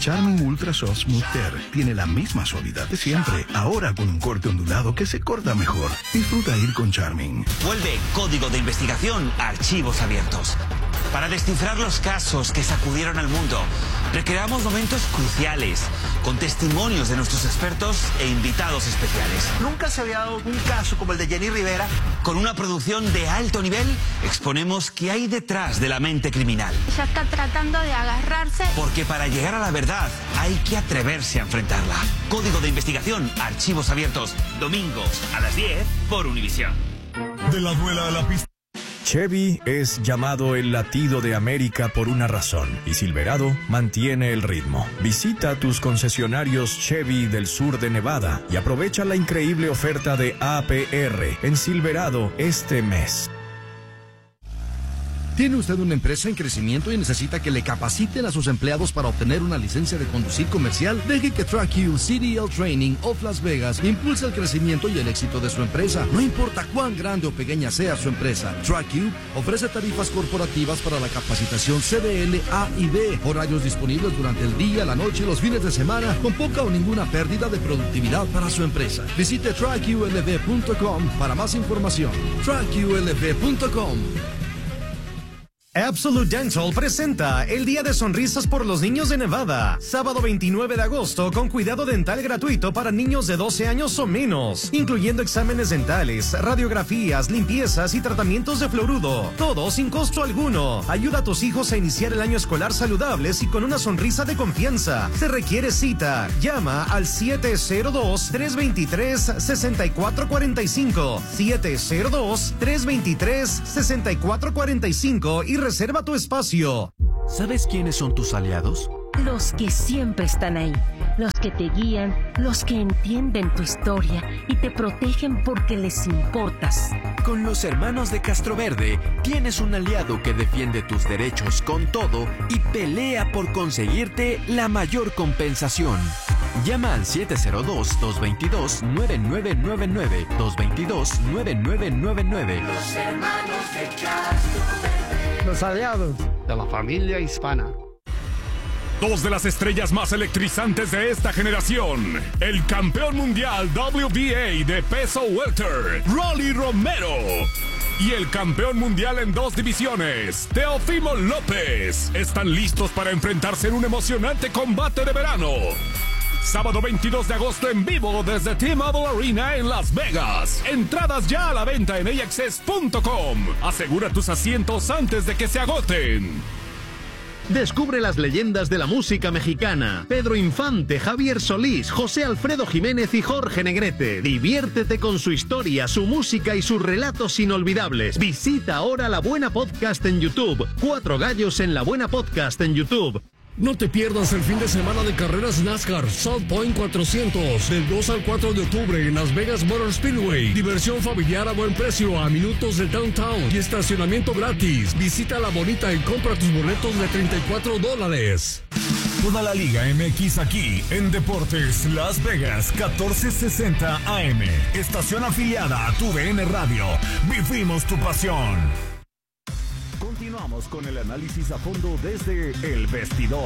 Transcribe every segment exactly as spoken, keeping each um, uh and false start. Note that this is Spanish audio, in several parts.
Charmin Ultra Soft Smooth Tear tiene la misma suavidad de siempre, ahora con un corte ondulado que se corta mejor. Disfruta ir con Charmin. Vuelve Código de Investigación a Archivos Abiertos. Para descifrar los casos que sacudieron al mundo, recreamos momentos cruciales, con testimonios de nuestros expertos e invitados especiales. Nunca se había dado un caso como el de Jenny Rivera. Con una producción de alto nivel, exponemos qué hay detrás de la mente criminal. Ella está tratando de agarrarse. Porque para llegar a la verdad, hay que atreverse a enfrentarla. Código de Investigación, Archivos Abiertos, domingos a las diez por Univisión. De la duela a la pista. Chevy es llamado el latido de América por una razón, y Silverado mantiene el ritmo. Visita tus concesionarios Chevy del sur de Nevada y aprovecha la increíble oferta de A P R en Silverado este mes. ¿Tiene usted una empresa en crecimiento y necesita que le capaciten a sus empleados para obtener una licencia de conducir comercial? Deje que TrackU C D L Training of Las Vegas impulse el crecimiento y el éxito de su empresa. No importa cuán grande o pequeña sea su empresa, TrackU ofrece tarifas corporativas para la capacitación C D L A y B, horarios disponibles durante el día, la noche y los fines de semana, con poca o ninguna pérdida de productividad para su empresa. Visite track U L V punto com para más información. track U L V punto com. Absolute Dental presenta el Día de Sonrisas por los Niños de Nevada, sábado veintinueve de agosto, con cuidado dental gratuito para niños de doce años o menos, incluyendo exámenes dentales, radiografías, limpiezas y tratamientos de fluoruro, todo sin costo alguno. Ayuda a tus hijos a iniciar el año escolar saludables y con una sonrisa de confianza. Se requiere cita. Llama al siete cero dos, tres dos tres, seis cuatro cuatro cinco, siete cero dos, tres dos tres, seis cuatro cuatro cinco y reserva tu espacio. ¿Sabes quiénes son tus aliados? Los que siempre están ahí, los que te guían, los que entienden tu historia y te protegen porque les importas. Con los hermanos de Castroverde tienes un aliado que defiende tus derechos con todo y pelea por conseguirte la mayor compensación. Llama al siete cero dos, dos dos dos, nueve nueve nueve nueve, dos dos dos, nueve nueve nueve nueve. Los hermanos de Castroverde. Los aliados de la familia hispana. Dos de las estrellas más electrizantes de esta generación. El campeón mundial W B A de peso welter, Rolly Romero. Y el campeón mundial en dos divisiones, Teófimo López, están listos para enfrentarse en un emocionante combate de verano. Sábado veintidós de agosto en vivo desde T-Mobile Arena en Las Vegas. Entradas ya a la venta en A X S punto com. Asegura tus asientos antes de que se agoten. Descubre las leyendas de la música mexicana. Pedro Infante, Javier Solís, José Alfredo Jiménez y Jorge Negrete. Diviértete con su historia, su música y sus relatos inolvidables. Visita ahora La Buena Podcast en YouTube. Cuatro gallos en La Buena Podcast en YouTube. No te pierdas el fin de semana de carreras NASCAR South Point cuatrocientos del dos al cuatro de octubre en Las Vegas Motor Speedway. Diversión familiar a buen precio a minutos de downtown y estacionamiento gratis. Visita La Bonita y compra tus boletos de treinta y cuatro dólares. Toda la Liga M X aquí en Deportes Las Vegas catorce sesenta A M. Estación afiliada a tu V N Radio. Vivimos tu pasión. Continuamos con el análisis a fondo desde El Vestidor.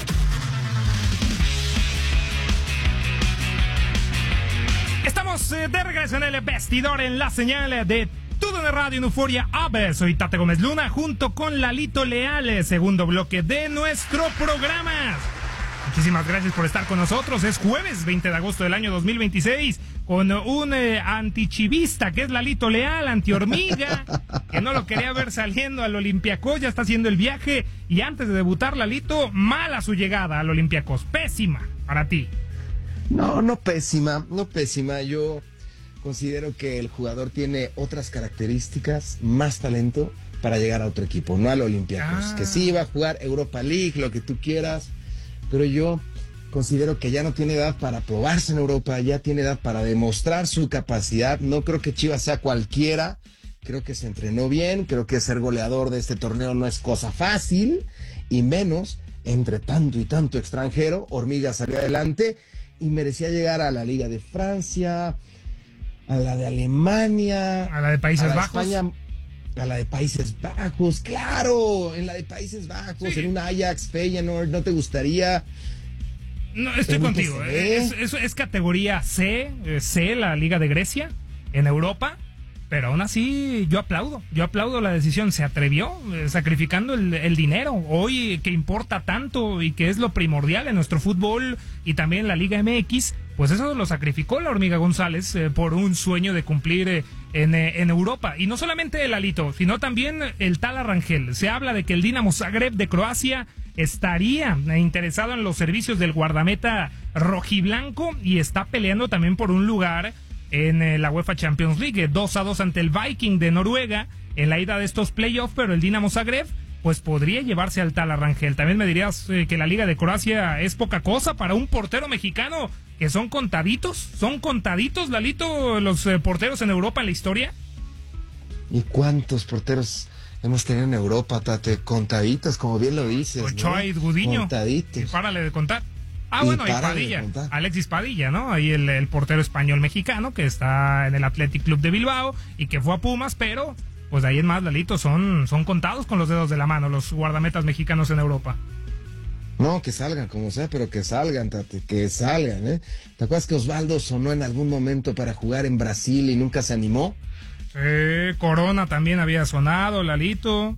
Estamos de regreso en El Vestidor en la señal de Tu V N Radio en Euforia A B. Soy Tate Gómez Luna junto con Lalito Leal, segundo bloque de nuestro programa. Muchísimas gracias por estar con nosotros. Es jueves veinte de agosto del año dos mil veintiséis con un eh, antichivista que es Lalito Leal, antihormiga, que no lo quería ver saliendo al Olympiacos, ya está haciendo el viaje y antes de debutar Lalito, mala su llegada al Olympiacos, pésima para ti. No, no pésima, no pésima. Yo considero que el jugador tiene otras características, más talento para llegar a otro equipo, no al Olympiacos. Ah. Que sí va a jugar Europa League, lo que tú quieras, pero yo considero que ya no tiene edad para probarse en Europa, ya tiene edad para demostrar su capacidad. No creo que Chivas sea cualquiera, creo que se entrenó bien, creo que ser goleador de este torneo no es cosa fácil, y menos entre tanto y tanto extranjero. Hormiga salió adelante y merecía llegar a la Liga de Francia, a la de Alemania, a la de Países a Bajos. España, a la de Países Bajos, claro, en la de Países Bajos, sí. En un Ajax, Feyenoord, ¿no te gustaría? No, estoy contigo. Es, es, es categoría C, C, la Liga de Grecia, en Europa. Pero aún así, yo aplaudo, yo aplaudo la decisión. Se atrevió, eh, sacrificando el, el dinero, hoy que importa tanto y que es lo primordial en nuestro fútbol y también la Liga M X, pues eso lo sacrificó la Hormiga González eh, por un sueño de cumplir eh, en, eh, en Europa. Y no solamente el Alito, sino también el Tala Rangel. Se habla de que el Dinamo Zagreb de Croacia estaría interesado en los servicios del guardameta rojiblanco y está peleando también por un lugar en eh, la UEFA Champions League, dos a dos ante el Viking de Noruega en la ida de estos playoffs, pero el Dinamo Zagreb pues podría llevarse al Tala Rangel. También me dirías eh, que la Liga de Croacia es poca cosa para un portero mexicano, que son contaditos, son contaditos, Lalito, los eh, porteros en Europa en la historia. ¿Y cuántos porteros hemos tenido en Europa, Tate? Contaditos, como bien lo dices, Ochoa y Gudiño. Contaditos. Y párale de contar. Ah, Y bueno, y para de Padilla, contar. Alexis Padilla, ¿no? Ahí el, el portero español mexicano que está en el Athletic Club de Bilbao y que fue a Pumas, pero pues de ahí en más, Lalito, son, son contados con los dedos de la mano los guardametas mexicanos en Europa. No, que salgan como sea, pero que salgan, Tate, que salgan, ¿eh? ¿Te acuerdas que Osvaldo sonó en algún momento para jugar en Brasil y nunca se animó? Eh, Corona también había sonado, Lalito.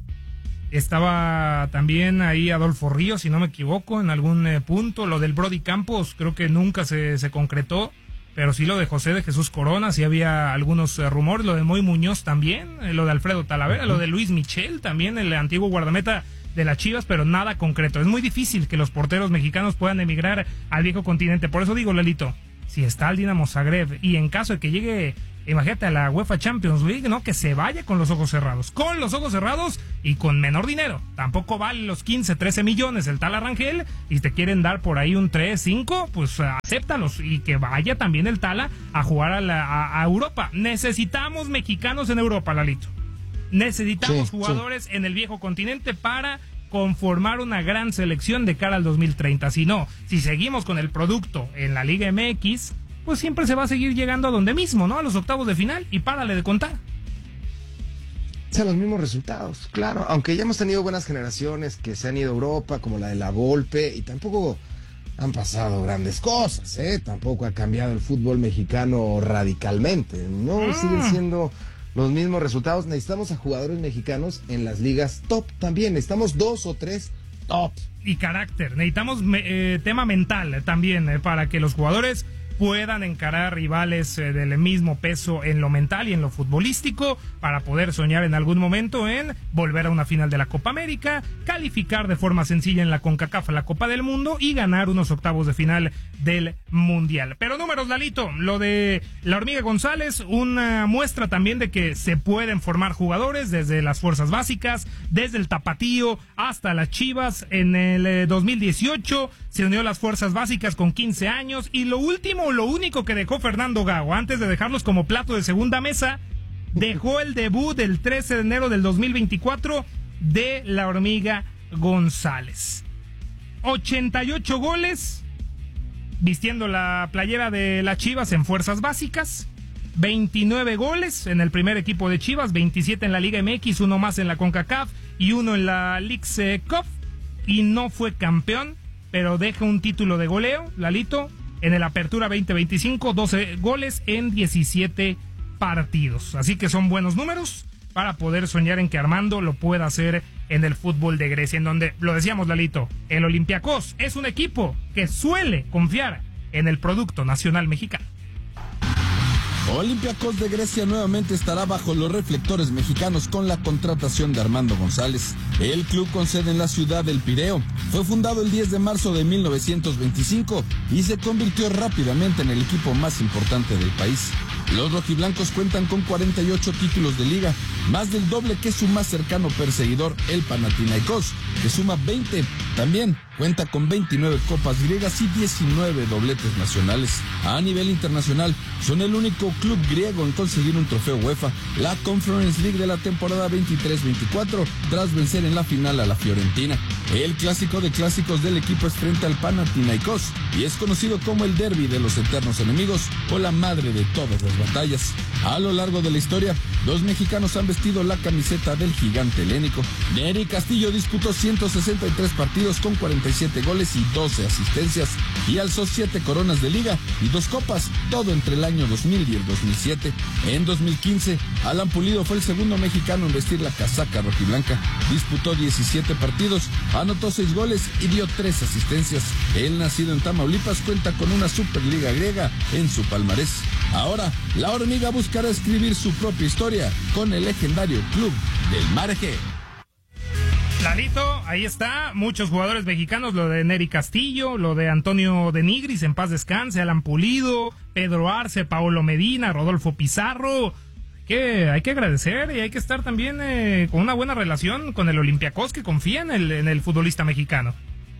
Estaba también ahí Adolfo Ríos, si no me equivoco, en algún eh, punto. Lo del Brody Campos creo que nunca se, se concretó, pero sí lo de José de Jesús Corona, sí había algunos eh, rumores. Lo de Moy Muñoz también, eh, lo de Alfredo Talavera, uh-huh. Lo de Luis Michel también, el antiguo guardameta de las Chivas, pero nada concreto. Es muy difícil que los porteros mexicanos puedan emigrar al viejo continente. Por eso digo, Lalito, si está el Dinamo Zagreb y en caso de que llegue, imagínate, a la UEFA Champions League, ¿no? Que se vaya con los ojos cerrados. Con los ojos cerrados y con menor dinero. Tampoco vale los quince, trece millones el Tala Rangel. Y te quieren dar por ahí un tres, cinco, pues acéptalos. Y que vaya también el Tala a jugar a, la, a, a Europa. Necesitamos mexicanos en Europa, Lalito. Necesitamos sí, jugadores sí. en el viejo continente para conformar una gran selección de cara al dos mil treinta. Si no, si seguimos con el producto en la Liga M X, pues siempre se va a seguir llegando a donde mismo, ¿no? A los octavos de final y párale de contar. O sea, los mismos resultados, claro. Aunque ya hemos tenido buenas generaciones que se han ido a Europa, como la de la Volpe, y tampoco han pasado grandes cosas, ¿eh? Tampoco ha cambiado el fútbol mexicano radicalmente, ¿no? Mm. Siguen siendo los mismos resultados. Necesitamos a jugadores mexicanos en las ligas top también. Necesitamos dos o tres top. Y carácter. Necesitamos eh, tema mental también eh, para que los jugadores puedan encarar rivales eh, del mismo peso en lo mental y en lo futbolístico para poder soñar en algún momento en volver a una final de la Copa América, calificar de forma sencilla en la CONCACAF la Copa del Mundo y ganar unos octavos de final del Mundial. Pero números, Lalito, lo de la Hormiga González, una muestra también de que se pueden formar jugadores desde las fuerzas básicas, desde el Tapatío hasta las Chivas. En el eh, dos mil dieciocho se unió a las fuerzas básicas con quince años y lo último, lo único que dejó Fernando Gago antes de dejarlos como plato de segunda mesa, dejó el debut del trece de enero del dos mil veinticuatro de la Hormiga González. ochenta y ocho goles vistiendo la playera de las Chivas en fuerzas básicas, veintinueve goles en el primer equipo de Chivas, veintisiete en la Liga M X, uno más en la CONCACAF y uno en la Leagues Cup, y no fue campeón, pero deja un título de goleo, Lalito, en el Apertura veinte veinticinco, doce goles en diecisiete partidos. Así que son buenos números para poder soñar en que Armando lo pueda hacer en el fútbol de Grecia, en donde, lo decíamos, Lalito, el Olympiacos es un equipo que suele confiar en el producto nacional mexicano. Olympiacos de Grecia nuevamente estará bajo los reflectores mexicanos con la contratación de Armando González. El club con sede en la ciudad del Pireo fue fundado el diez de marzo de mil novecientos veinticinco y se convirtió rápidamente en el equipo más importante del país. Los rojiblancos cuentan con cuarenta y ocho títulos de liga, más del doble que su más cercano perseguidor, el Panathinaikos, que suma veinte. También cuenta con veintinueve copas griegas y diecinueve dobletes nacionales. A nivel internacional, son el único club griego en conseguir un trofeo UEFA, la Conference League de la temporada veintitrés veinticuatro, tras vencer en la final a la Fiorentina. El clásico de clásicos del equipo es frente al Panathinaikos y es conocido como el derbi de los eternos enemigos o la madre de todas las batallas. A lo largo de la historia, dos mexicanos han vestido la camiseta del gigante helénico. Nery Castillo disputó ciento sesenta y tres partidos con cuarenta y siete goles y doce asistencias y alzó siete coronas de liga y dos copas, todo entre el año dos mil y el dos mil siete. En dos mil quince, Alan Pulido fue el segundo mexicano en vestir la casaca rojiblanca. Disputó diecisiete partidos, anotó seis goles y dio tres asistencias. El nacido en Tamaulipas cuenta con una Superliga griega en su palmarés. Ahora, la hormiga buscará escribir su propia historia con el legendario Club del Marge. Lalito, ahí está, muchos jugadores mexicanos, lo de Nery Castillo, lo de Antonio de Nigris, en paz descanse, Alan Pulido, Pedro Arce, Paolo Medina, Rodolfo Pizarro, que hay que agradecer y hay que estar también eh, con una buena relación con el Olympiacos, que confía en el, en el futbolista mexicano.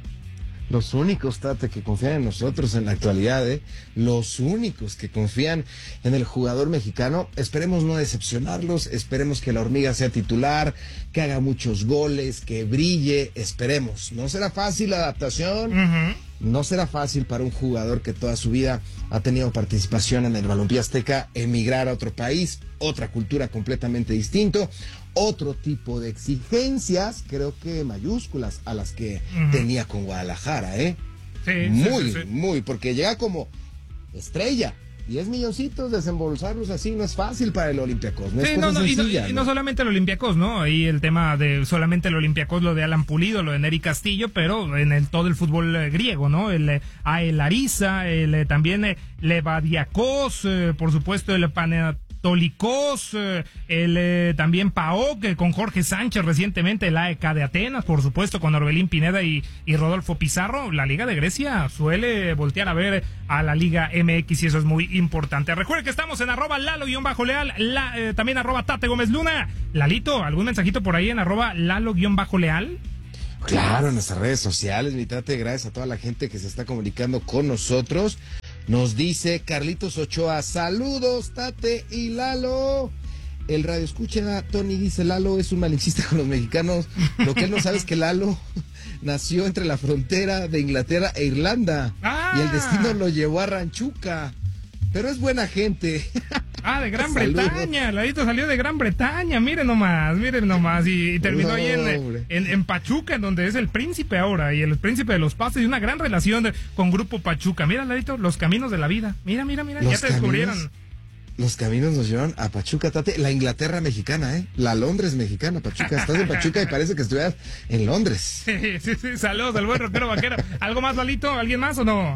Los únicos, Tate, que confían en nosotros en la actualidad, ¿eh? Los únicos que confían en el jugador mexicano. Esperemos no decepcionarlos, esperemos que la hormiga sea titular, que haga muchos goles, que brille, esperemos. No será fácil la adaptación, uh-huh. No será fácil para un jugador que toda su vida ha tenido participación en el Balompié Azteca, emigrar a otro país, otra cultura completamente distinto, otro tipo de exigencias, creo que mayúsculas, a las que uh-huh. tenía con Guadalajara, ¿eh? Sí, muy, sí, sí, sí. muy, porque llega como estrella. diez milloncitos, desembolsarlos así no es fácil para el Olympiacos, no es sí, cosa no, no, sencilla. Y no, ¿no? y no solamente el Olympiacos, ¿no? Ahí el tema de solamente el Olympiacos, lo de Alan Pulido, lo de Nery Castillo, pero en el, todo el fútbol eh, griego, ¿no? El eh, Ael Larisa, el, eh, también eh, Levadiakos, eh, por supuesto el Panetolikos, eh, el eh, también PAOK, eh, con Jorge Sánchez recientemente, el A E K de Atenas, por supuesto con Orbelín Pineda y, y Rodolfo Pizarro. La Liga de Grecia suele voltear a ver a la Liga M X y eso es muy importante. Recuerden que estamos en arroba Lalo-Leal, la, eh, también arroba Tate Gómez Luna. Lalito, ¿algún mensajito por ahí en arroba Lalo-Leal? Claro, en nuestras redes sociales, mi Tate, gracias a toda la gente que se está comunicando con nosotros. Nos dice Carlitos Ochoa, saludos Tate y Lalo. El radio escucha, Tony dice, Lalo es un malinchista con los mexicanos. Lo que él no sabe es que Lalo nació entre la frontera de Inglaterra e Irlanda. Ah. Y el destino lo llevó a Ranchuca. Pero es buena gente. Ah, de Gran Bretaña. Ladito salió de Gran Bretaña. Miren nomás, miren nomás. Y, y terminó no, ahí en, en, en Pachuca, en donde es el príncipe ahora. Y el príncipe de los pases. Y una gran relación de, con Grupo Pachuca. Mira, Ladito, los caminos de la vida. Mira, mira, mira. Los ya te caminos, descubrieron. Los caminos nos llevan a Pachuca, Tate. La Inglaterra mexicana, ¿eh? La Londres mexicana, Pachuca. Estás en Pachuca y parece que estuvieras en Londres. Sí, sí, sí. Saludos al buen rockero vaquero. ¿Algo más, Lalito? ¿Alguien más o no?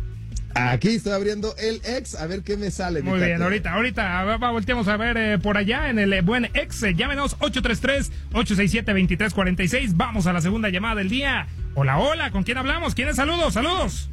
Aquí estoy abriendo el ex, a ver qué me sale. Muy bien, ahorita, ahorita a ver, volteamos a ver eh, por allá en el eh, buen ex. Eh, llámenos ocho tres tres, ocho seis siete, dos tres cuatro seis. Vamos a la segunda llamada del día. Hola, hola, ¿con quién hablamos? ¿Quiénes? Saludos, saludos.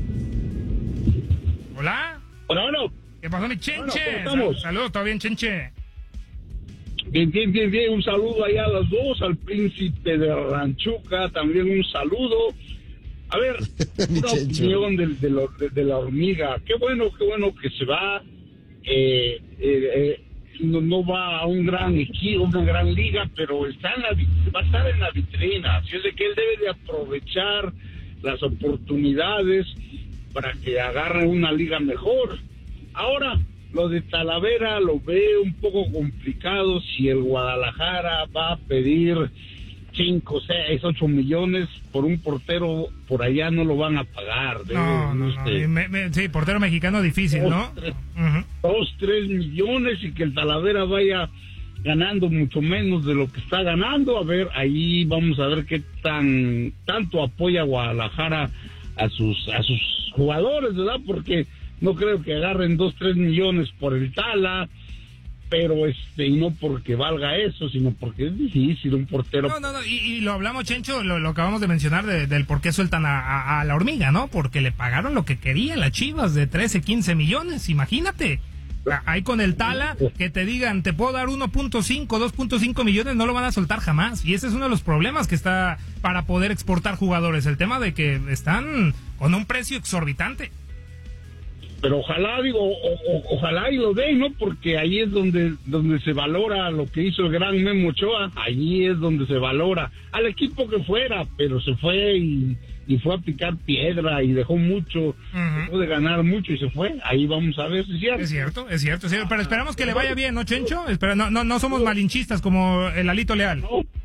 Hola. Hola, hola. ¿Qué pasó, mi Chenche? Bueno, Sal saludos, ¿todo bien, Chenche? Bien, bien, bien, bien. Un saludo allá a los dos, al príncipe de Ranchuca, también un saludo. A ver, una opinión de, de, lo, de, de la hormiga. Qué bueno, qué bueno que se va. Eh, eh, eh, no, no va a un gran equipo, una gran liga, pero está en la, va a estar en la vitrina. Así es de que él debe de aprovechar las oportunidades para que agarre una liga mejor. Ahora, lo de Talavera lo veo un poco complicado. Si el Guadalajara va a pedir cinco, seis, ocho millones por un portero, por allá no lo van a pagar. No, no, este, no. Me, me, sí, portero mexicano difícil, dos, ¿no? Tres, uh-huh. Dos, tres millones y que el Talavera vaya ganando mucho menos de lo que está ganando. A ver, ahí vamos a ver qué tan tanto apoya Guadalajara a sus a sus jugadores, ¿verdad? Porque no creo que agarren dos, tres millones por el Tala, pero este, y no porque valga eso, sino porque es difícil un portero. No, no, no, y, y lo hablamos, Chencho, lo, lo acabamos de mencionar de, del por qué sueltan a, a, a la hormiga, ¿no? Porque le pagaron lo que quería las Chivas de trece, quince millones, imagínate. Ahí con el Tala, que te digan, te puedo dar uno punto cinco, dos punto cinco millones, no lo van a soltar jamás. Y ese es uno de los problemas que está para poder exportar jugadores, el tema de que están con un precio exorbitante. Pero ojalá, digo, o, o, ojalá y lo den, ¿no? Porque ahí es donde donde se valora lo que hizo el gran Memo Ochoa. Allí es donde se valora al equipo que fuera, pero se fue y y fue a picar piedra y dejó mucho, uh-huh. dejó de ganar mucho y se fue. Ahí vamos a ver si es cierto. Es cierto, es cierto, es cierto. Pero esperamos que le vaya bien, ¿no, Chencho? Espera, no, no, no somos malinchistas como el Lalito Leal.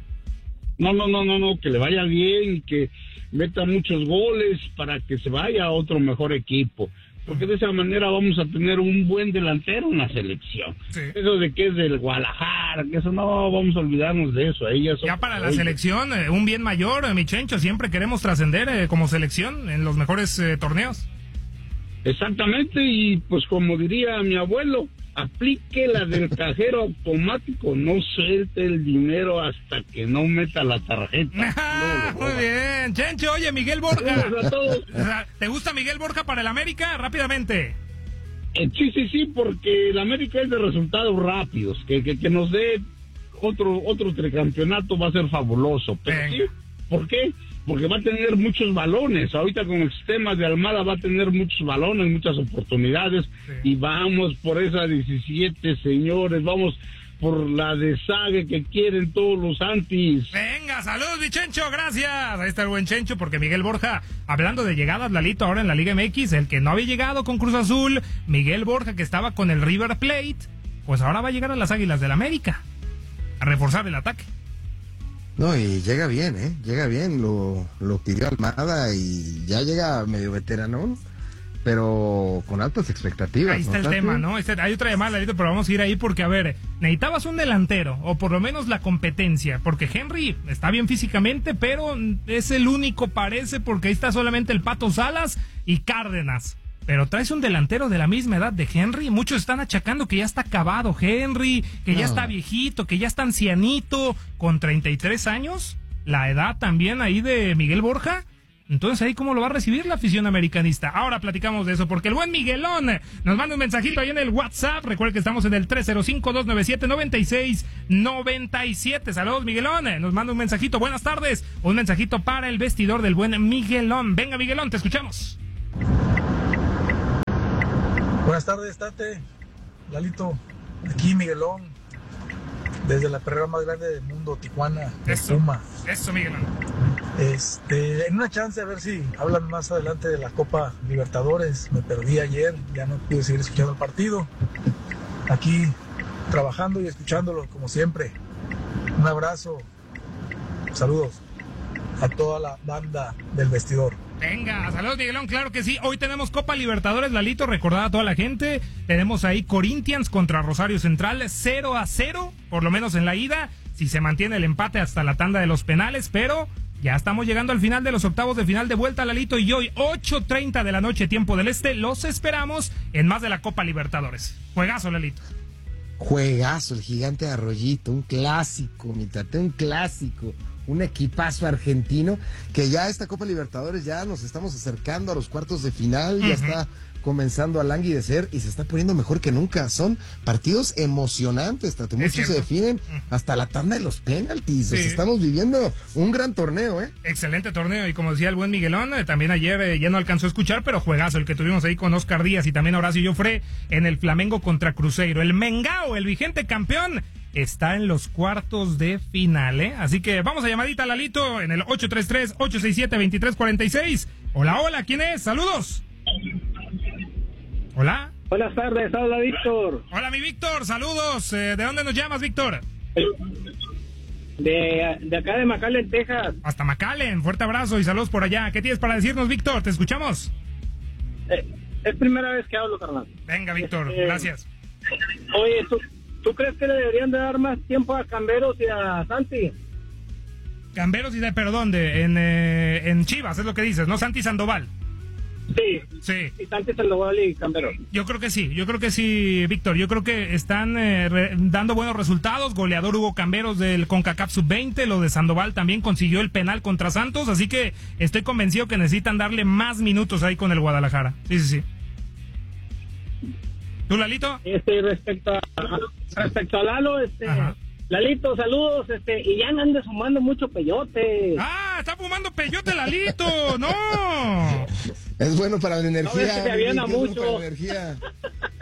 No, no, no, no, no, que le vaya bien y que meta muchos goles para que se vaya a otro mejor equipo. Porque de esa manera vamos a tener un buen delantero en la selección. Sí. Eso de que es del Guadalajara, que eso no, vamos a olvidarnos de eso. Ahí ya, ya para la ellos. Selección, eh, un bien mayor, eh, mi Chencho, siempre queremos trascender eh, como selección en los mejores eh, torneos. Exactamente, y pues como diría mi abuelo, aplique la del cajero automático, no suelte el dinero hasta que no meta la tarjeta. Ah, no, muy bien, Chencho. Oye, Miguel Borja. A todos. ¿Te gusta Miguel Borja para el América? Rápidamente. Eh, sí, sí, sí, porque el América es de resultados rápidos, que, que, que nos dé otro otro tricampeonato va a ser fabuloso. Pero Venga. sí, ¿por qué? Porque va a tener muchos balones. Ahorita con el sistema de Almada va a tener muchos balones, muchas oportunidades. Sí. Y vamos por esa diecisiete, señores. Vamos por la deshague que quieren todos los antis. Venga, saludos, mi Chencho, gracias. Ahí está el buen Chencho, porque Miguel Borja, hablando de llegadas, Lalito, ahora en la Liga M X, el que no había llegado con Cruz Azul, Miguel Borja, que estaba con el River Plate, pues ahora va a llegar a las Águilas del América a reforzar el ataque. No, y llega bien, ¿eh? Llega bien, lo, lo pidió Almada y ya llega medio veterano, pero con altas expectativas. Ahí está ¿no? el tema, ¿no? Este, hay otra llamada, Lalito, pero vamos a ir ahí porque, a ver, necesitabas un delantero, o por lo menos la competencia, porque Henry está bien físicamente, pero es el único, parece, porque ahí está solamente el Pato Salas y Cárdenas. Pero traes un delantero de la misma edad de Henry. Muchos están achacando que ya está acabado Henry, que no. ya está viejito, que ya está ancianito, con treinta y tres años. La edad también ahí de Miguel Borja. Entonces ahí cómo lo va a recibir la afición americanista. Ahora platicamos de eso, porque el buen Miguelón nos manda un mensajito ahí en el WhatsApp. Recuerden que estamos en el tres cero cinco, dos nueve siete, nueve seis nueve siete. Saludos, Miguelón. Nos manda un mensajito. Buenas tardes. Un mensajito para el vestidor del buen Miguelón. Venga, Miguelón, te escuchamos. Buenas tardes, Tate, Lalito, aquí Miguelón, desde la perrera más grande del mundo, Tijuana, eso, Puma. Eso, Miguelón. Este, en una chance a ver si hablan más adelante de la Copa Libertadores. Me perdí ayer, ya no pude seguir escuchando el partido. Aquí trabajando y escuchándolo como siempre. Un abrazo, saludos a toda la banda del vestidor. Venga, saludos, Miguelón, claro que sí. Hoy tenemos Copa Libertadores, Lalito, recordad a toda la gente. Tenemos ahí Corinthians contra Rosario Central, cero a cero, por lo menos en la ida. Si se mantiene el empate hasta la tanda de los penales, pero ya estamos llegando al final de los octavos de final de vuelta, Lalito. Y hoy, ocho treinta de la noche, tiempo del este, los esperamos en más de la Copa Libertadores. Juegazo, Lalito. Juegazo, el Gigante Arroyito, un clásico, mi tate, un clásico. Un equipazo argentino que ya esta Copa Libertadores ya nos estamos acercando a los cuartos de final, uh-huh. ya está comenzando a languidecer y se está poniendo mejor que nunca. Son partidos emocionantes, Tato. Muchos se definen hasta la tanda de los penaltis. Sí. O sea, estamos viviendo un gran torneo, ¿eh? Excelente torneo, y como decía el buen Miguelón, eh, también ayer eh, ya no alcanzó a escuchar, pero juegazo el que tuvimos ahí con Oscar Díaz y también Horacio Joffre en el Flamengo contra Cruzeiro. El Mengao, el vigente campeón, está en los cuartos de final, ¿eh? Así que vamos a llamadita, Lalito, en el ocho tres tres, ocho seis siete, dos tres cuatro seis. Hola, hola, ¿quién es? Saludos. Hola. Buenas tardes, habla Víctor. Hola, mi Víctor, saludos. Eh, ¿De dónde nos llamas, Víctor? De, de acá de McAllen, Texas. Hasta McAllen, fuerte abrazo y saludos por allá. ¿Qué tienes para decirnos, Víctor? ¿Te escuchamos? Eh, es primera vez que hablo, carnal. Venga, Víctor, este, gracias. Oye, ¿tú, ¿tú crees que le deberían de dar más tiempo a Camberos y a Santi? Camberos y de, perdón, de, en, eh, en Chivas, es lo que dices, ¿no? Santi Sandoval. Sí, sí. Y Santi Sandoval y Camberos. Yo creo que sí, yo creo que sí, Víctor. Yo creo que están eh, re, dando buenos resultados. Goleador Hugo Camberos del CONCACAF sub veinte. Lo de Sandoval también consiguió el penal contra Santos. Así que estoy convencido que necesitan darle más minutos ahí con el Guadalajara. Sí, sí, sí. ¿Tú, Lalito? Este, respecto a, respecto a Lalo, este... Ajá. Lalito, saludos, este, y ya no andes fumando mucho peyote. ¡Ah, está fumando peyote, Lalito! ¡No! Es bueno para la energía. No, es que se aviena mucho. Para la energía.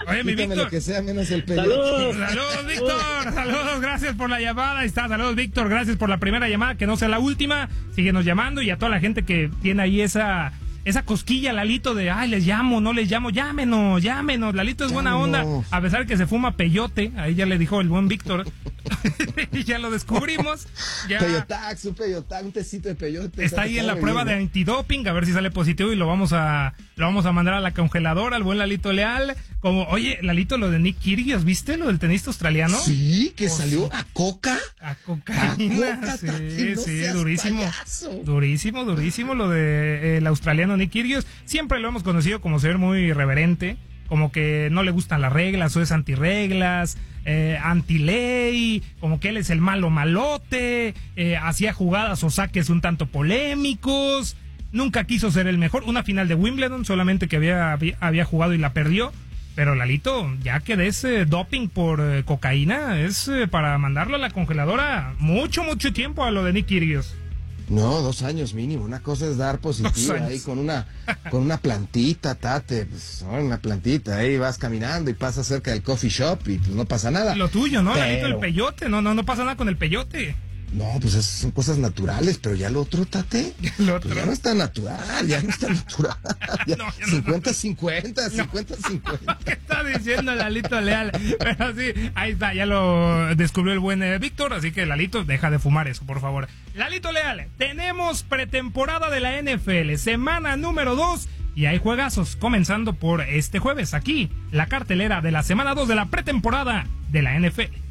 Oye, mi Quítame Víctor. lo que sea menos el peyote. Saludos, saludos, Víctor. Saludos, gracias por la llamada. Ahí está, saludos, Víctor. Gracias por la primera llamada, que no sea la última. Síguenos llamando, y a toda la gente que tiene ahí esa... esa cosquilla, Lalito, de, ay, les llamo, no les llamo, llámenos, llámenos. Lalito es buena onda, a pesar que se fuma peyote, ahí ya le dijo el buen Víctor. Ya lo descubrimos. Ya. Peyotax, un peyotax, un tecito de peyote. Está ahí en la prueba de antidoping, a ver si sale positivo, y lo vamos a lo vamos a mandar a la congeladora, al buen Lalito Leal. Como, oye, Lalito, lo de Nick Kyrgios, ¿viste lo del tenista australiano? Sí, que oh, salió sí. a coca. A cocaína, a coca, sí, tati, no sí, durísimo. Payaso. Durísimo, durísimo lo de eh, el australiano Nick Kyrgios. Siempre lo hemos conocido como ser muy irreverente, como que no le gustan las reglas, o es antirreglas, eh, antiley, como que él es el malo malote, eh, hacía jugadas o saques un tanto polémicos, nunca quiso ser el mejor. Una final de Wimbledon solamente que había, había, había jugado y la perdió. Pero Lalito, ya que des eh, doping por eh, cocaína, es eh, para mandarlo a la congeladora mucho, mucho tiempo a lo de Nick Kyrgios. No, dos años mínimo. Una cosa es dar positiva ahí con una con una plantita, tate, pues, ¿no? Una plantita, ahí vas caminando y pasas cerca del coffee shop y pues no pasa nada. Lo tuyo, ¿no? Pero... Lalito, el peyote, no, no, no pasa nada con el peyote. No, pues esas son cosas naturales, pero ya lo otro, tate, lo otro. Pues ya no está natural, ya no está natural. Ya no, ya cincuenta cincuenta, cincuenta cincuenta. ¿Qué está diciendo Lalito Leal? Pero sí, ahí está, ya lo descubrió el buen eh, Víctor, así que Lalito, deja de fumar eso, por favor. Lalito Leal, tenemos pretemporada de la N F L, semana número dos, y hay juegazos, comenzando por este jueves, aquí, la cartelera de la semana dos de la pretemporada de la N F L.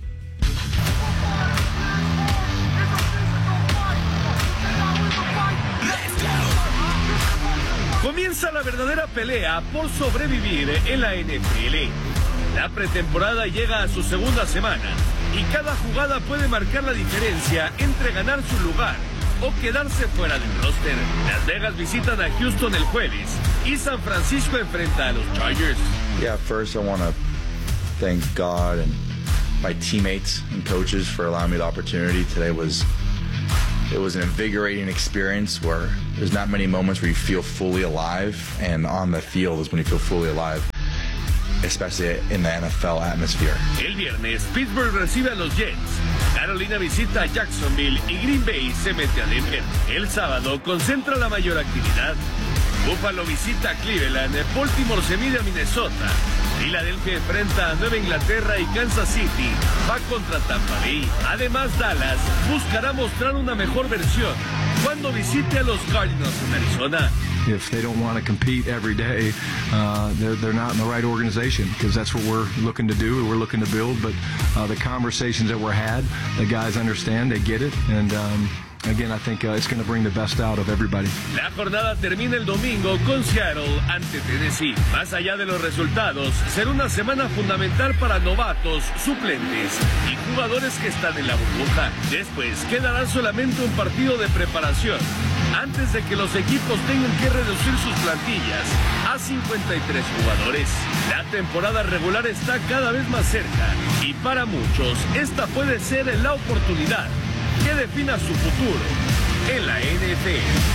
Comienza la verdadera pelea por sobrevivir en la N F L. La pretemporada llega a su segunda semana y cada jugada puede marcar la diferencia entre ganar su lugar o quedarse fuera del roster. Las Vegas visitan a Houston el jueves y San Francisco enfrenta a los Chargers. Yeah, first I want to thank God and my teammates and coaches for allowing me the opportunity. Today was It was an invigorating experience where there's not many moments where you feel fully alive, and on the field is when you feel fully alive, especially in the N F L atmosphere. El viernes, Pittsburgh recibe a los Jets. Carolina visita a Jacksonville y Green Bay se mete a Denver. El sábado concentra la mayor actividad. Buffalo visita a Cleveland, Baltimore se mide a Minnesota. Filadelfia enfrenta a Nueva Inglaterra y Kansas City va contra Tampa Bay. Además, Dallas buscará mostrar una mejor versión cuando visite a los Cardinals en Arizona. If they don't want to compete every day, uh, they're, they're not in the right organization, because that's what we're looking to do, we're looking to build. But uh, the conversations that were had, the guys understand, they get it, and um, again, I think uh, it's going to bring the best out of everybody. La jornada termina el domingo con Seattle ante Tennessee. Más allá de los resultados, será una semana fundamental para novatos, suplentes y jugadores que están en la burbuja. Después quedará solamente un partido de preparación antes de que los equipos tengan que reducir sus plantillas a cincuenta y tres jugadores. La temporada regular está cada vez más cerca y para muchos esta puede ser la oportunidad que defina su futuro en la N F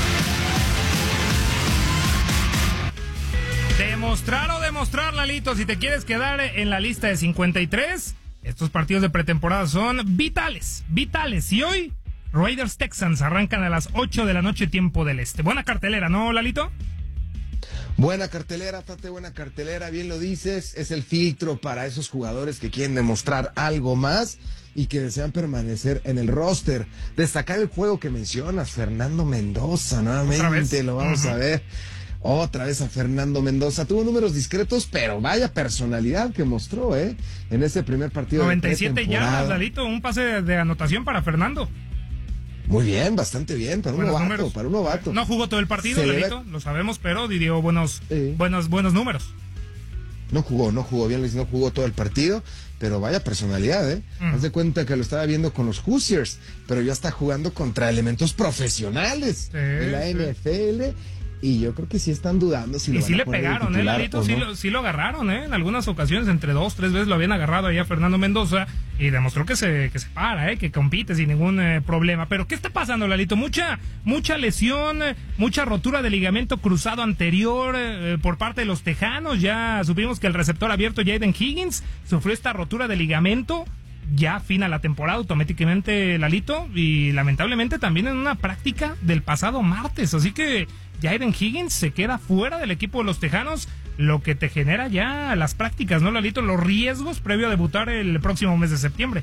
L. Demostrar o demostrar, Lalito, si te quieres quedar en la lista de cincuenta y tres, estos partidos de pretemporada son vitales, vitales. Y hoy, Raiders Texans arrancan a las ocho de la noche, tiempo del este. Buena cartelera, ¿no, Lalito? Buena cartelera, Tate, buena cartelera, bien lo dices, es el filtro para esos jugadores que quieren demostrar algo más y que desean permanecer en el roster. Destacar el juego que mencionas, Fernando Mendoza, nuevamente lo vamos uh-huh. a ver. Otra vez a Fernando Mendoza. Tuvo números discretos, pero vaya personalidad que mostró, ¿eh? En ese primer partido. noventa y siete yardas, Lalito, un pase de, de anotación para Fernando. Muy bien, bastante bien, para un novato, para un novato. No jugó todo el partido, Lalito, ve... lo sabemos, pero dio buenos, sí. buenos, buenos números. No jugó, no jugó bien, no jugó todo el partido, pero vaya personalidad, ¿eh? Mm. Haz de cuenta que lo estaba viendo con los Hoosiers, pero ya está jugando contra elementos profesionales sí, de la sí. N F L. Y yo creo que sí están dudando si y lo sí van a le poner de pegaron, ¿eh, titular Lalito? o Sí, no. lo, sí lo agarraron, ¿eh? En algunas ocasiones, entre dos, tres veces lo habían agarrado ahí a Fernando Mendoza y demostró que se, que se para, ¿eh? Que compite sin ningún eh, problema. Pero, ¿qué está pasando, Lalito? Mucha, mucha lesión, eh, mucha rotura de ligamento cruzado anterior eh, por parte de los Tejanos. Ya supimos que el receptor abierto Jaden Higgins sufrió esta rotura de ligamento. Ya fina la temporada automáticamente, Lalito, y lamentablemente también en una práctica del pasado martes, así que Jaden Higgins se queda fuera del equipo de los Tejanos, lo que te genera ya las prácticas, ¿no, Lalito? Los riesgos previo a debutar el próximo mes de septiembre.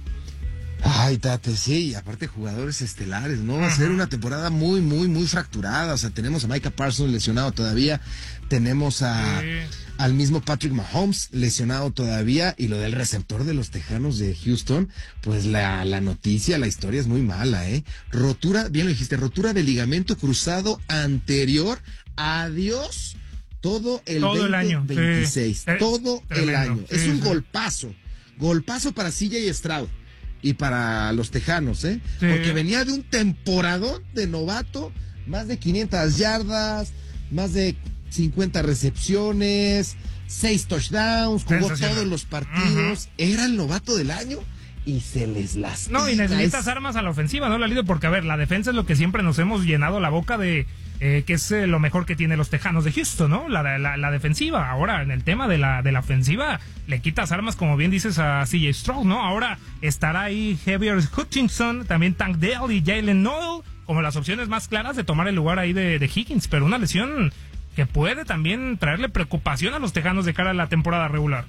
Ay, Tate, sí, y aparte jugadores estelares, ¿no? Va a ser una temporada muy, muy, muy fracturada. O sea, tenemos a Micah Parsons lesionado todavía, tenemos a sí. al mismo Patrick Mahomes lesionado todavía, y lo del receptor de los Tejanos de Houston, pues la, la noticia, la historia es muy mala, ¿eh? Rotura, bien lo dijiste, rotura de ligamento cruzado anterior, adiós, todo el todo el año, veintiséis, sí. todo Tremendo. el año. Sí, es un sí. golpazo, golpazo para C J Stroud. Y para los Tejanos, ¿eh? Sí. Porque venía de un temporadón de novato, más de quinientas yardas, más de cincuenta recepciones, seis touchdowns, jugó todos los partidos, uh-huh. Era el novato del año y se les lastima. No, y necesitas armas a la ofensiva, ¿no, Lalito? Porque, a ver, la defensa es lo que siempre nos hemos llenado la boca de... Eh, que es eh, lo mejor que tiene los Tejanos de Houston, ¿no? La, la, la defensiva. Ahora, en el tema de la, de la ofensiva, le quitas armas, como bien dices, a C J Stroud, ¿no? Ahora estará ahí Javier Hutchinson, también Tank Dell y Jalen Noel, como las opciones más claras de tomar el lugar ahí de, de Higgins, pero una lesión que puede también traerle preocupación a los Tejanos de cara a la temporada regular.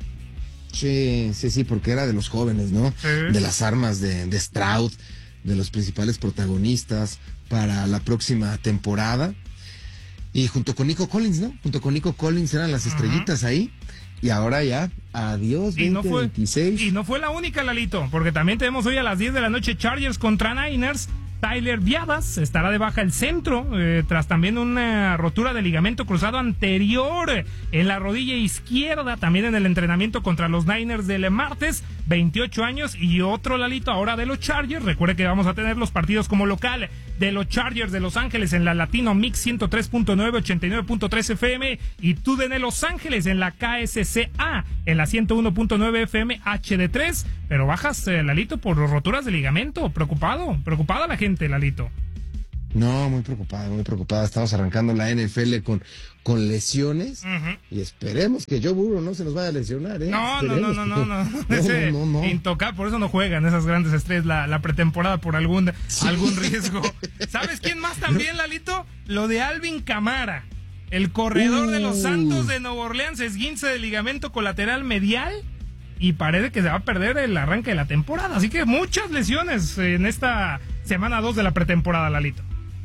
Sí, sí, sí, porque era de los jóvenes, ¿no? Sí. De las armas de, de Stroud, de los principales protagonistas para la próxima temporada. Y junto con Nico Collins, ¿no? Junto con Nico Collins eran las estrellitas uh-huh. ahí. Y ahora ya, adiós, y no veinte veintiséis. Y no fue la única, Lalito, porque también tenemos hoy a las diez de la noche Chargers contra Niners. Tyler Biadasz estará de baja el centro, eh, tras también una rotura de ligamento cruzado anterior en la rodilla izquierda, también en el entrenamiento contra los Niners del martes, veintiocho años, y otro, Lalito, ahora de los Chargers. Recuerde que vamos a tener los partidos como local de los Chargers de Los Ángeles en la Latino Mix ciento tres punto nueve, ochenta y nueve punto tres F M, y T U D N Los Ángeles en la K S C A en la ciento uno punto nueve F M H D tres, pero bajas, eh, Lalito, por roturas de ligamento. Preocupado, preocupada la gente, Lalito. No, muy preocupada, muy preocupada. Estamos arrancando la N F L con, con lesiones, uh-huh. y esperemos que Joe Burrow no se nos vaya a lesionar, ¿eh? No, no, no, no, no, no, no, Ese no, no, no. Intocable, por eso no juegan esas grandes estrellas la, la pretemporada por algún, sí. algún riesgo. ¿Sabes quién más también, Lalito? Lo de Alvin Kamara, el corredor uh. de los Santos de Nueva Orleans, esguince de ligamento colateral medial, y parece que se va a perder el arranque de la temporada. Así que muchas lesiones en esta semana dos de la pretemporada, Lalito.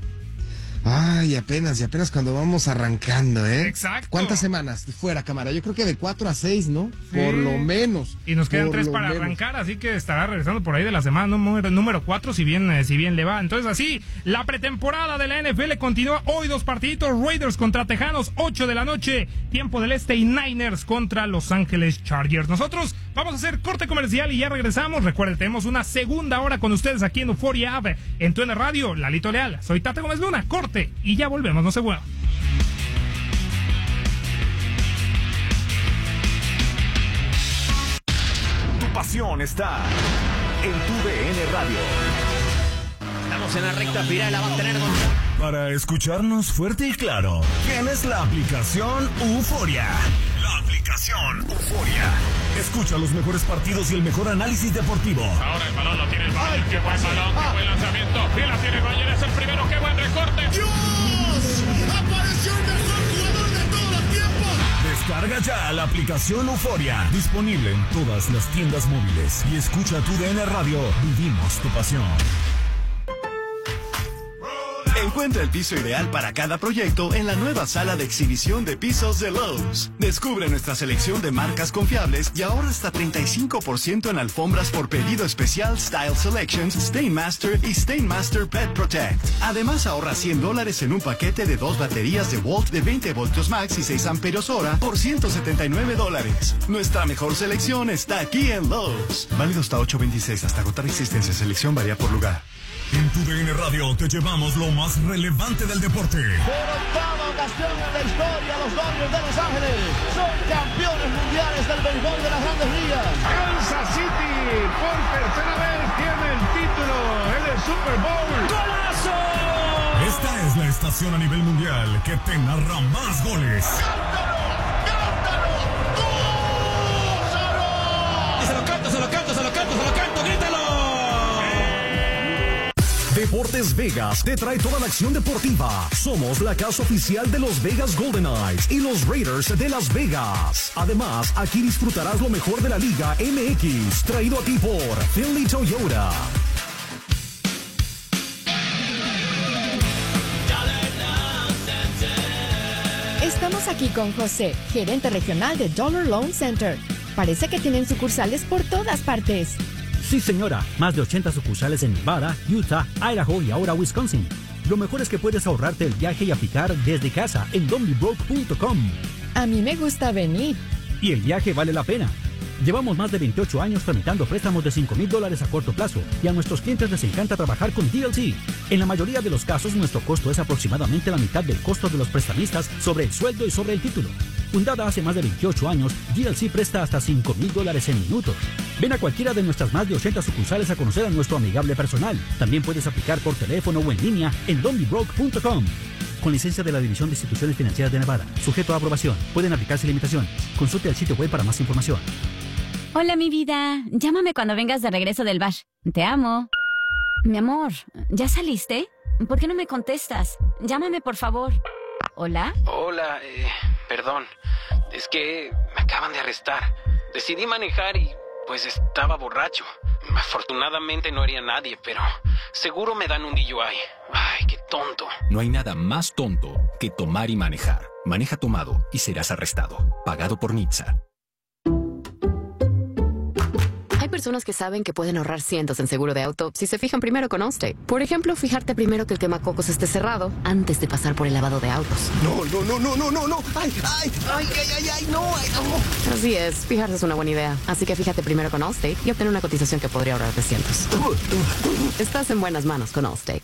Ay, apenas, y apenas cuando vamos arrancando, ¿eh? Exacto. ¿Cuántas semanas fuera, cámara? Yo creo que de cuatro a seis, ¿no? Sí. Por lo menos. Y nos quedan tres para menos. arrancar, así que estará regresando por ahí de la semana número, número cuatro, si bien, eh, si bien le va. Entonces, así, la pretemporada de la N F L continúa. Hoy dos partiditos, Raiders contra Tejanos, ocho de la noche, tiempo del este, y Niners contra Los Ángeles Chargers. Nosotros vamos a hacer corte comercial y ya regresamos. Recuerden, tenemos una segunda hora con ustedes aquí en Euphoria App, en Tu N Radio, Lalito Leal. Soy Tate Gómez Luna, corte y ya volvemos, no se muevan. Tu pasión está en Tu D N Radio. Estamos en la recta final, la va a tener con... Para escucharnos fuerte y claro, tienes la aplicación Euphoria. La aplicación Euphoria. Escucha los mejores partidos y el mejor análisis deportivo. Ahora el balón lo tiene el Bayern. Qué buen balón, qué buen lanzamiento. Y la tiene el Bayern, es el primero. Qué buen recorte. ¡Dios! ¡Apareció el mejor jugador de todos los tiempos! Descarga ya la aplicación Euphoria. Disponible en todas las tiendas móviles. Y escucha Tu D N Radio. Vivimos tu pasión. Encuentra el piso ideal para cada proyecto en la nueva sala de exhibición de pisos de Lowe's. Descubre nuestra selección de marcas confiables y ahorra hasta treinta y cinco por ciento en alfombras por pedido especial Style Selections, Stainmaster y Stainmaster Pet Protect. Además, ahorra cien dólares en un paquete de dos baterías de Walt de veinte voltios max y seis amperios hora por ciento setenta y nueve dólares. Nuestra mejor selección está aquí en Lowe's. Válido hasta ocho veintiséis, hasta agotar existencia. Selección varía por lugar. En tu D N Radio te llevamos lo más relevante del deporte. Por octava ocasión en la historia, los Dodgers de Los Ángeles son campeones mundiales del béisbol de las Grandes Ligas. Kansas City por tercera vez tiene el título en el Super Bowl. ¡Golazo! Esta es la estación a nivel mundial que te narra más goles. Se lo canto, se lo canto, se lo canto, se lo canto, grítalo. Deportes Vegas te trae toda la acción deportiva. Somos la casa oficial de los Vegas Golden Knights y los Raiders de Las Vegas. Además, aquí disfrutarás lo mejor de la Liga M X, traído a ti por Finley Toyota. Estamos aquí con José, gerente regional de Dollar Loan Center. Parece que tienen sucursales por todas partes. Sí, señora. Más de ochenta sucursales en Nevada, Utah, Idaho y ahora Wisconsin. Lo mejor es que puedes ahorrarte el viaje y aplicar desde casa en donbybroke punto com. A mí me gusta venir. Y el viaje vale la pena. Llevamos más de veintiocho años tramitando préstamos de cinco mil dólares a corto plazo y a nuestros clientes les encanta trabajar con D L C. En la mayoría de los casos, nuestro costo es aproximadamente la mitad del costo de los prestamistas sobre el sueldo y sobre el título. Fundada hace más de veintiocho años, D L C presta hasta cinco mil dólares en minutos. Ven a cualquiera de nuestras más de ochenta sucursales a conocer a nuestro amigable personal. También puedes aplicar por teléfono o en línea en donbybroke punto com. Con licencia de la División de Instituciones Financieras de Nevada. Sujeto a aprobación. Pueden aplicarse limitación. Consulte el sitio web para más información. Hola, mi vida. Llámame cuando vengas de regreso del bash. Te amo. Mi amor, ¿ya saliste? ¿Por qué no me contestas? Llámame, por favor. ¿Hola? Hola, eh, perdón. Es que me acaban de arrestar. Decidí manejar y, pues, estaba borracho. Afortunadamente no haría nadie, pero seguro me dan un D U I. Ay, qué tonto. No hay nada más tonto que tomar y manejar. Maneja tomado y serás arrestado. Pagado por N H T S A. Hay personas que saben que pueden ahorrar cientos en seguro de auto si se fijan primero con Allstate. Por ejemplo, fijarte primero que el quemacocos esté cerrado antes de pasar por el lavado de autos. No, no, no, no, no, no, no. Ay, ay, ay, ay, ay, ay, no, ay, no. Así es, fijarse es una buena idea. Así que fíjate primero con Allstate y obtener una cotización que podría ahorrarte cientos. Estás en buenas manos con Allstate.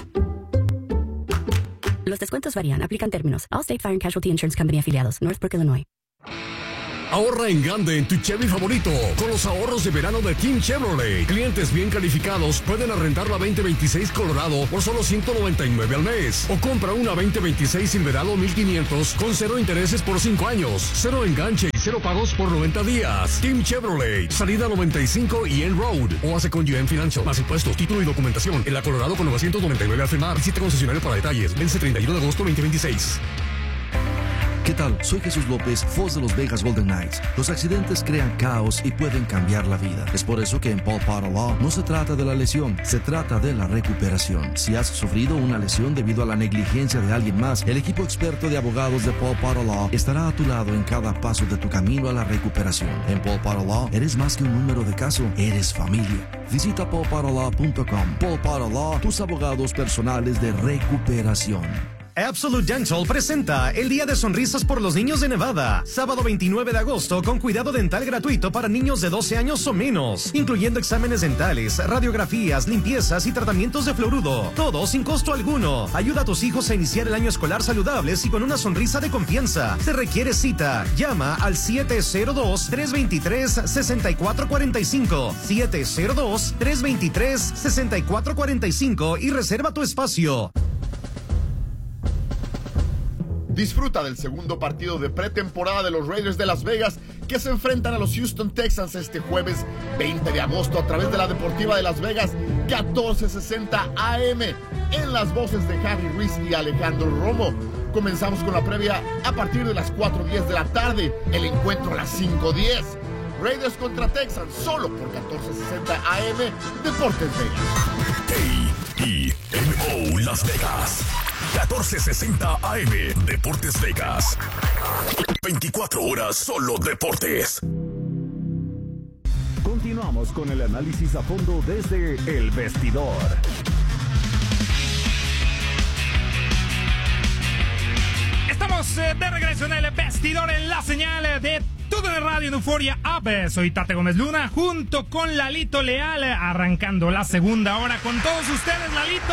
Los descuentos varían, aplican términos. Allstate Fire and Casualty Insurance Company afiliados, Northbrook, Illinois. Ahorra en grande en tu Chevy favorito con los ahorros de verano de Team Chevrolet. Clientes bien calificados pueden arrendar la veinte veintiséis Colorado por solo ciento noventa y nueve al mes. O compra una veinte veintiséis Silverado mil quinientos con cero intereses por cinco años, cero enganche y cero pagos por noventa días. Team Chevrolet, salida noventa y cinco y N Road. O hace con U M Financial. Más impuestos, título y documentación. En la Colorado con novecientos noventa y nueve al FEMAR. Visita concesionario para detalles. Vence treinta y uno de agosto veinte veintiséis. ¿Qué tal? Soy Jesús López, voz de los Vegas Golden Knights. Los accidentes crean caos y pueden cambiar la vida. Es por eso que en Paul Potter Law no se trata de la lesión, se trata de la recuperación. Si has sufrido una lesión debido a la negligencia de alguien más, el equipo experto de abogados de Paul Potter Law estará a tu lado en cada paso de tu camino a la recuperación. En Paul Potter Law eres más que un número de caso, eres familia. Visita paul potter law punto com. Paul Potter Law, tus abogados personales de recuperación. Absolute Dental presenta el Día de Sonrisas por los Niños de Nevada, sábado veintinueve de agosto, con cuidado dental gratuito para niños de doce años o menos, incluyendo exámenes dentales, radiografías, limpiezas y tratamientos de fluoruro, todo sin costo alguno. Ayuda a tus hijos a iniciar el año escolar saludables y con una sonrisa de confianza. Se requiere cita. Llama al siete cero dos, tres dos tres, seis cuatro cuatro cinco, siete cero dos, tres dos tres, seis cuatro cuatro cinco y reserva tu espacio. Disfruta del segundo partido de pretemporada de los Raiders de Las Vegas que se enfrentan a los Houston Texans este jueves veinte de agosto a través de la Deportiva de Las Vegas catorce sesenta A M en las voces de Harry Ruiz y Alejandro Romo. Comenzamos con la previa a partir de las cuatro diez de la tarde, el encuentro a las cinco diez. Raiders contra Texans solo por catorce sesenta A M Deportes Vegas. A E M O Las Vegas. catorce sesenta A M Deportes Vegas. veinticuatro horas solo deportes. Continuamos con el análisis a fondo desde El Vestidor. Estamos de regreso en El Vestidor en la señal de Tu Todo en radio en Euforia App. Soy Tate Gómez Luna junto con Lalito Leal, arrancando la segunda hora con todos ustedes, Lalito.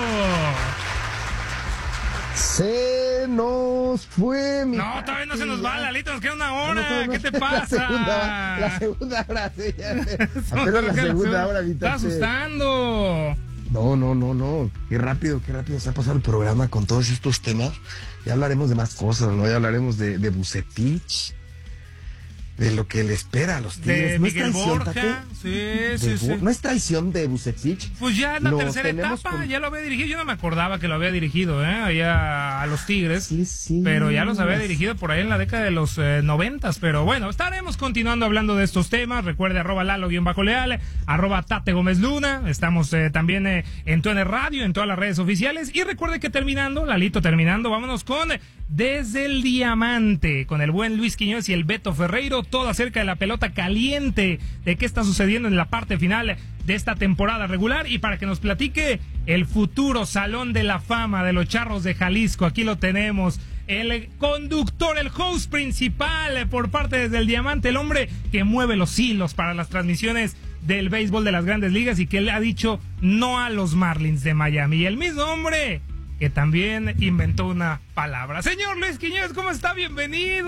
Se nos fue, mi No, todavía no se nos va, Lalito, nos queda una hora. No, no, no, ¿Qué te la pasa? Segunda, la segunda hora, sí, ya sé. Apenas la segunda hora, mi Está Tate. asustando. No, no, no, no. Qué rápido, qué rápido se ha pasado el programa con todos estos temas. Ya hablaremos de más cosas, ¿no? Ya hablaremos de, de Vucetich, de lo que le espera a los Tigres. De ¿No Miguel es traición, Borja. Tate? Sí, De sí, sí. Bo- ¿No es traición de Vucetich? Pues ya en la Lo tercera tenemos etapa, con- ya lo había dirigido. Yo no me acordaba que lo había dirigido, ¿eh? Allá a los Tigres. Sí, sí. Pero ya los había dirigido por ahí en la década de los eh, noventas. Pero bueno, estaremos continuando hablando de estos temas. Recuerde, arroba Lalo-Leal, arroba Tate Gómez Luna. Estamos eh, también eh, en T U N Radio, en todas las redes oficiales. Y recuerde que terminando, Lalito, terminando, vámonos con Desde el Diamante, con el buen Luis Quiñones y el Beto Ferreiro. Todo acerca de la pelota caliente, de qué está sucediendo en la parte final de esta temporada regular, y para que nos platique el futuro Salón de la Fama de los Charros de Jalisco. Aquí lo tenemos, el conductor, el host principal por parte Desde el Diamante, el hombre que mueve los hilos para las transmisiones del béisbol de las Grandes Ligas y que le ha dicho no a los Marlins de Miami, y el mismo hombre que también inventó una palabra. Señor Luis Quiñones, ¿cómo está? Bienvenido.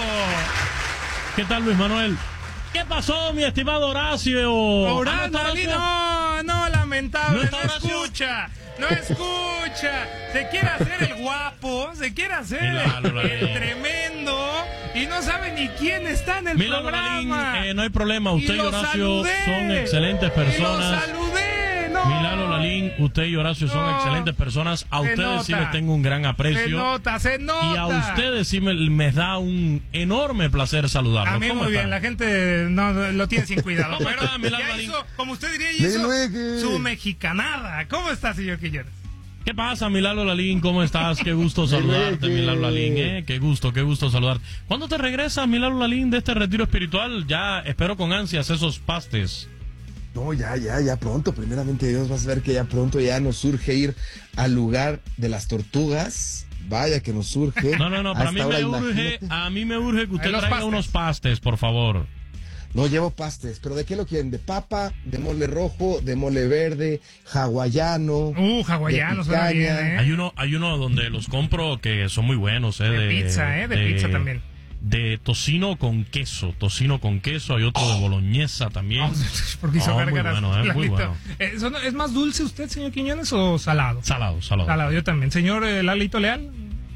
¿Qué tal, Luis Manuel? ¿Qué pasó, mi estimado Horacio? Horacio, ¿Ah, no está no, no, lamentable, ¿No no, está Horacio? escucha, no escucha, se quiere hacer el guapo, se quiere hacer el, Milagro, Lalín. el tremendo, y no sabe ni quién está en el Milagro, programa. Lalín, eh, no hay problema, usted y, lo Horacio saludé, son excelentes y personas. lo saludé, no. Milagro Lalín, usted y Horacio son No. excelentes personas. A Se ustedes sí nota. les tengo un gran aprecio. Se nota, se nota. Y a ustedes sí me, me da un enorme placer saludarlos. A mí ¿Cómo muy bien, están? la gente no lo tiene sin cuidado. ¿Cómo Pero está, Milagro ya Lalín? hizo, como usted diría, De hizo luego. su mexicanada. ¿Cómo está, señor Quiñones? ¿Qué pasa, Milagro Lalín? ¿Cómo estás? Qué gusto saludarte, Milagro Lalín, ¿eh? Qué gusto, qué gusto saludarte. ¿Cuándo te regresas, Milagro Lalín, de este retiro espiritual? Ya espero con ansias esos pastes. No, ya, ya, ya pronto, primeramente Dios, vas a ver que ya pronto ya nos surge ir al lugar de las tortugas. Vaya que nos surge. No, no, no, para A mí esta me hora, urge, imagínate. a mí me urge que usted Ahí los traiga pastes. unos pastes, por favor. No llevo pastes, pero ¿de qué lo quieren? ¿De papa, de mole rojo, de mole verde, hawaiano? Uh, hawaiano, de suena bien, picaña? ¿eh? Hay uno, hay uno donde los compro que son muy buenos, ¿eh? De pizza, ¿eh? De pizza también. De tocino con queso, tocino con queso, hay otro de boloñesa también. Porque hizo Oh, muy gárgaras. bueno, ¿eh? Muy Lalito. bueno. Eh, ¿son- ¿Es más dulce usted, señor Quiñones, o salado? Salado, salado. Salado, yo también. Señor eh, Lalito Leal.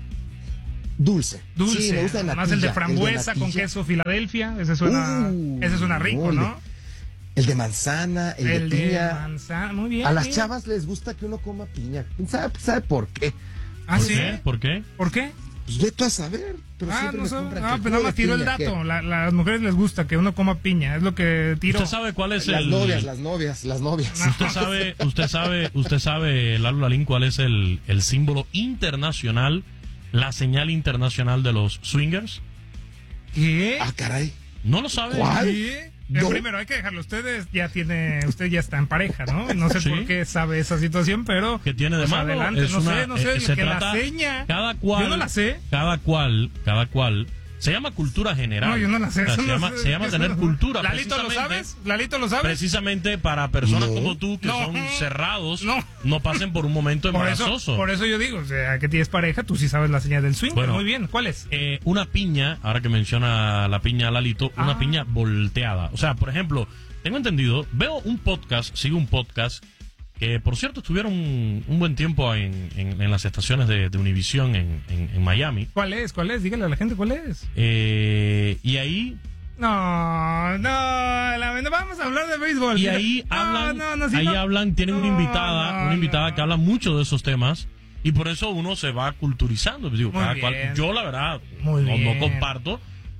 Dulce. Dulce. Sí, me gusta de Más el de natilla, frambuesa el de con natilla. queso Filadelfia. Ese suena, Uh, ese suena rico, mole. ¿no? El de manzana, el, El de de piña. manzana, muy bien. A las bien. chavas les gusta que uno coma piña. ¿Sabe, sabe por qué? ¿Ah, ¿Por sí? qué? ¿Por qué? ¿Por qué? Pues ve tú a saber. Pero Ah, siempre no me sé. compran Ah, que pero nada jugo más de tiró el piña, dato. ¿qué? La- las mujeres les gusta que uno coma piña. Es lo que tiró. ¿Usted sabe cuál es Las el...? novias, las novias, las novias. Usted sabe, usted sabe, usted sabe, Lalo Lalín, cuál es el, el símbolo internacional, la señal internacional de los swingers. ¿Qué? Ah, caray. ¿No lo sabe? ¿Qué? Eh, No. Primero hay que dejarlo. Ustedes ya tiene, usted ya está en pareja, ¿no? No sé Sí. por qué sabe esa situación, pero ¿Qué tiene de pues malo? adelante. Es no una- sé, no sé, eh, se que trata- la seña. Cada cual, Yo no la sé. cada cual, cada cual. Se llama cultura general. No, yo no la sé. O sea, eso se, no llama, sé. se llama Eso tener no- cultura. Lalito, ¿lo precisamente- sabes? Lalito, ¿lo sabes? Precisamente para personas No. como tú que No. son cerrados, No. no, pasen por un momento Por eso, embarazoso. por eso yo digo, o sea, que tienes pareja, tú sí sabes la señal del swing. Bueno. Muy bien, ¿cuál es? Eh, una piña, ahora que menciona la piña Lalito, Ah. una piña volteada. O sea, por ejemplo, tengo entendido, veo un podcast, sigo un podcast, que por cierto estuvieron un, un buen tiempo en, en- en las estaciones de, de Univision en, en- en Miami. ¿Cuál es? ¿Cuál es? Dígale a la gente cuál es. Eh, y ahí, No, no, la- no vamos a hablar de béisbol. y Mira. ahí No, hablan, no, no, sí, ahí no. hablan, tienen una No, invitada, no, una invitada no. que habla mucho de esos temas. Y por eso uno se va culturizando. Digo, Muy cada bien. cual- yo la verdad Muy no, no bien. comparto,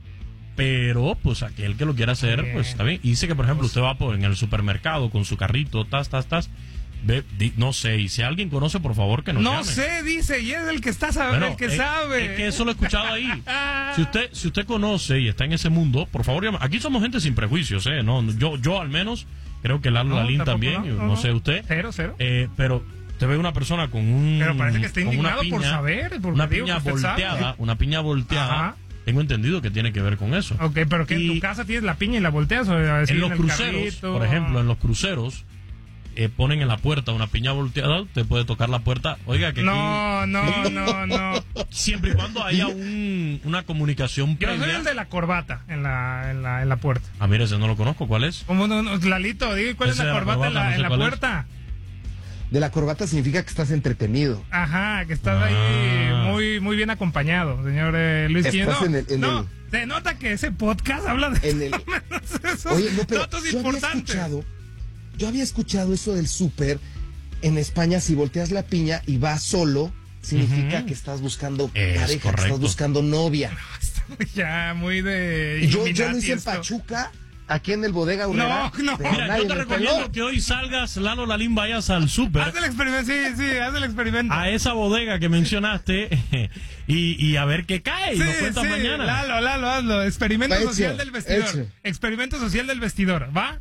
pero pues aquel que lo quiera hacer, Muy bien. pues está bien. Y dice que, por ejemplo, usted va por en el supermercado con su carrito, tas, tas, tas, ve, di- no sé, y si alguien conoce, por favor, que nos No llame. sé, dice, y es el que está sabe, Bueno, el que es- sabe. es que eso lo he escuchado ahí. Si usted, si usted conoce y está en ese mundo, por favor, llame. Aquí somos gente sin prejuicios, ¿eh? No, yo, yo al menos, creo que Lalo No, Lalín tampoco, también, no, no, no, no. sé usted. Cero, cero. Eh, pero te ve una persona con un. Pero parece que está con una indignado por piña- saber, porque Una digo piña que usted volteada, sabe. una piña volteada. Ajá. Tengo entendido que tiene que ver con eso. Ok, pero que en tu casa tienes la piña y la volteas o en los el cruceros, carrito? por ejemplo, en los cruceros eh, ponen en la puerta una piña volteada, te puede tocar la puerta. Oiga, que no, aquí, no, no, no. Siempre y cuando haya un, una comunicación previa. Yo soy el de la corbata en la, en la, en la puerta. Ah, mira, ese no lo conozco. ¿Cuál es? ¿Cómo no? no Lalito, diga cuál ese es la corbata, la corbata en la, no en la puerta. Es. De la corbata significa que estás entretenido. Ajá, que estás ah. ahí muy muy bien acompañado, señor eh, Luis Quino. No, en el, en no el... se nota que ese podcast habla de en el... esos Oye, no, pero datos yo importantes. Había escuchado, yo había escuchado eso del súper. En España, si volteas la piña y vas solo, significa uh-huh. que estás buscando es pareja, correcto. que estás buscando novia. No, ya, muy de... Yo, yo lo hice en Pachuca, aquí en el Bodega Urrera. No, no. Mira, yo te recomiendo peló. que hoy salgas, Lalo Lalín, vayas al súper. Haz el experimento, sí, sí, haz el experimento. A esa bodega que mencionaste y, y a ver qué cae. Sí, y nos cuentas sí, mañana. Lalo, Lalo, hazlo. Experimento hecho, social del vestidor. hecho. Experimento social del vestidor, ¿va?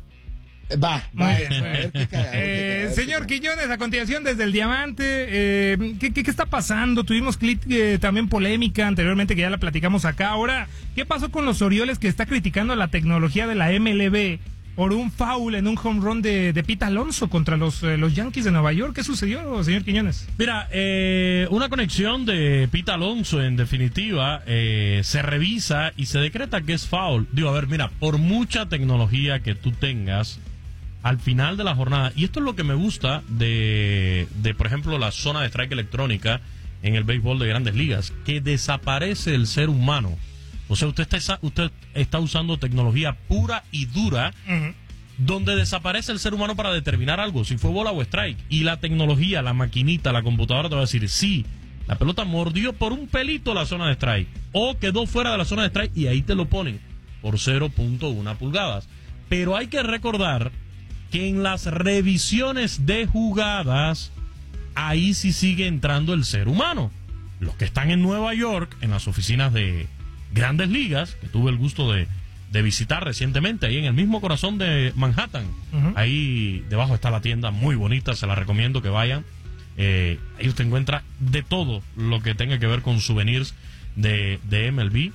Va, Muy va. bien, a ver qué cae, a ver eh, qué cae, señor Quiñones, a continuación desde el Diamante, eh, ¿qué, qué, ¿qué está pasando? Tuvimos clip, eh, también polémica anteriormente que ya la platicamos acá. Ahora, ¿qué pasó con los Orioles que está criticando la tecnología de la M L B por un foul en un home run de, de Pete Alonso contra los, eh, los Yankees de Nueva York? ¿Qué sucedió, señor Quiñones? Mira, eh, una conexión de Pete Alonso, en definitiva, eh, se revisa y se decreta que es foul. Digo, a ver, mira, por mucha tecnología que tú tengas, al final de la jornada, y esto es lo que me gusta de, de, por ejemplo, la zona de strike electrónica en el béisbol de Grandes Ligas, que desaparece el ser humano. O sea, usted está, usted está usando tecnología pura y dura, uh-huh. donde desaparece el ser humano para determinar algo, si fue bola o strike. Y la tecnología, la maquinita, la computadora te va a decir, sí, la pelota mordió por un pelito la zona de strike, o quedó fuera de la zona de strike, y ahí te lo ponen por cero punto uno pulgadas. Pero hay que recordar que en las revisiones de jugadas, ahí sí sigue entrando el ser humano. Los que están en Nueva York, en las oficinas de Grandes Ligas, que tuve el gusto de, de visitar recientemente, ahí en el mismo corazón de Manhattan, uh-huh. ahí debajo está la tienda, muy bonita, se la recomiendo que vayan. Eh, ahí usted encuentra de todo lo que tenga que ver con souvenirs de, de M L B,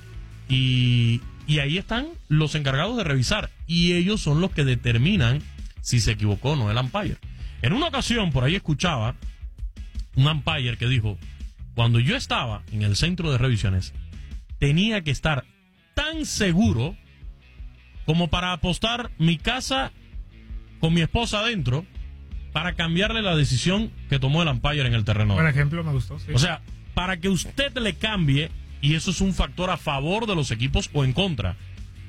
y, y ahí están los encargados de revisar, y ellos son los que determinan si se equivocó o no el umpire. En una ocasión, por ahí escuchaba un umpire que dijo, cuando yo estaba en el centro de revisiones, tenía que estar tan seguro como para apostar mi casa con mi esposa adentro para cambiarle la decisión que tomó el umpire en el terreno. Por ejemplo, me gustó. Sí. O sea, para que usted le cambie, y eso es un factor a favor de los equipos o en contra.